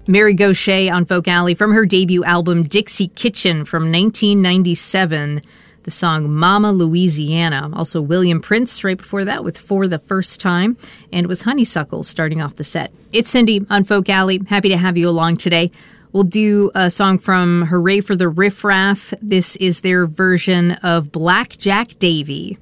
Mary Gauthier on Folk Alley from her debut album Dixie Kitchen from 1997. The song Mama Louisiana. Also William Prince right before that with For the First Time. And it was Honeysuckle starting off the set. It's Cindy on Folk Alley. Happy to have you along today. We'll do a song from Hooray for the Riff Raff. This is their version of Black Jack Davy.